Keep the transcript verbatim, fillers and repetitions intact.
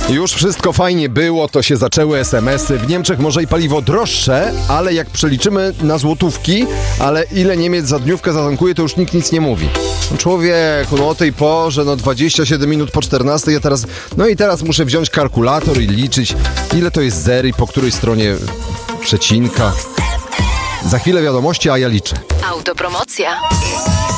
Już wszystko fajnie było, to się zaczęły es em esy. W Niemczech może i paliwo droższe, ale jak przeliczymy na złotówki, ale ile Niemiec za dniówkę zatankuje, to już nikt nic nie mówi. No człowieku, no o tej porze, no dwadzieścia siedem minut po czternastej, ja teraz, no i teraz muszę wziąć kalkulator i liczyć, ile to jest zer i po której stronie przecinka. Za chwilę wiadomości, a ja liczę. Autopromocja.